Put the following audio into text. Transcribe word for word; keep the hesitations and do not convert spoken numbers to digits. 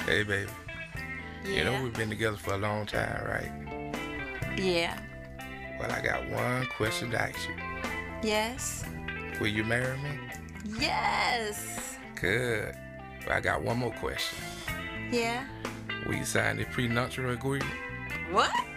Hey, baby. You know Yeah. we've been together for a long time, right? Yeah. Well, I got one question to ask you. Yes. Will you marry me? Yes. Good. Well, I got one more question. Yeah. Will you sign the prenuptial agreement? What?